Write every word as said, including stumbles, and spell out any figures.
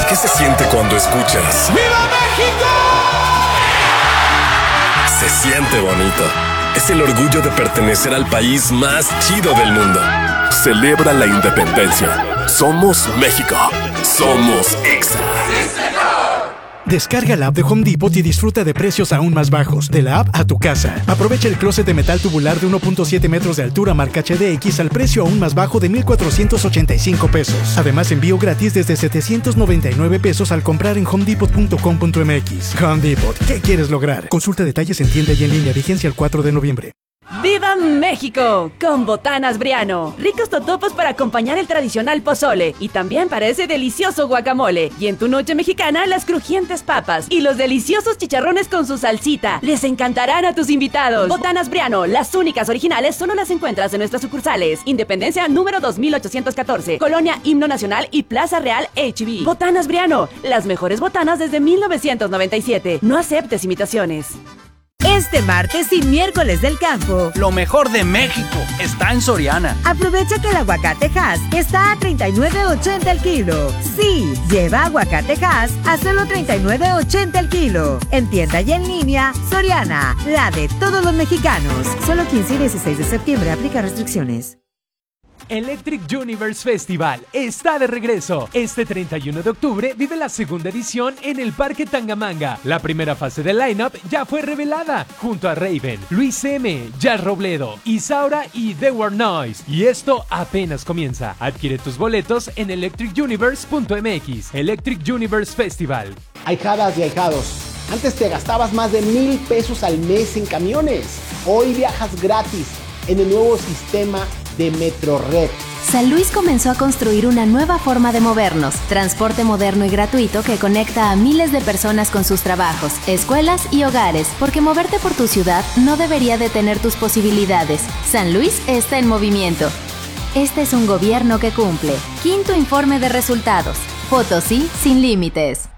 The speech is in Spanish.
¿Qué se siente cuando escuchas ¡Viva México! Se siente bonito. Es el orgullo de pertenecer al país más chido del mundo. Celebra la independencia. Somos México. Somos Exa. Descarga la app de Home Depot y disfruta de precios aún más bajos. De la app a tu casa. Aprovecha el closet de metal tubular de uno punto siete metros de altura marca H D X al precio aún más bajo de mil cuatrocientos ochenta y cinco pesos. Además, envío gratis desde setecientos noventa y nueve pesos al comprar en home depot punto com punto m x. Home Depot. ¿Qué quieres lograr? Consulta detalles en tienda y en línea. Vigencia el cuatro de noviembre. ¡Viva México! Con Botanas Briano. Ricos totopos para acompañar el tradicional pozole. Y también para ese delicioso guacamole. Y en tu noche mexicana, las crujientes papas. Y los deliciosos chicharrones con su salsita. Les encantarán a tus invitados. Botanas Briano. Las únicas originales solo las encuentras en nuestras sucursales. Independencia número dos mil ochocientos catorce. Colonia Himno Nacional y Plaza Real H B. Botanas Briano. Las mejores botanas desde mil novecientos noventa y siete. No aceptes imitaciones. Este martes y miércoles del campo, lo mejor de México está en Soriana. Aprovecha que el aguacate Hass está a treinta y nueve ochenta el kilo. Sí, lleva aguacate Hass a solo treinta y nueve ochenta el kilo. En tienda y en línea, Soriana, la de todos los mexicanos. Solo quince y dieciséis de septiembre, aplica restricciones. Electric Universe Festival está de regreso. Este treinta y uno de octubre vive la segunda edición en el Parque Tangamanga. La primera fase del lineup ya fue revelada, junto a Raven, Luis M, Jazz Robledo, Isaura y The War Noise. Y esto apenas comienza. Adquiere tus boletos en electric universe punto m x. Electric Universe Festival. Ahijadas y ahijados, antes te gastabas más de mil pesos al mes en camiones. Hoy viajas gratis en el nuevo sistema de Metrored. San Luis comenzó a construir una nueva forma de movernos, transporte moderno y gratuito que conecta a miles de personas con sus trabajos, escuelas y hogares, porque moverte por tu ciudad no debería detener tus posibilidades. San Luis está en movimiento. Este es un gobierno que cumple. Quinto informe de resultados. Potosí sin límites.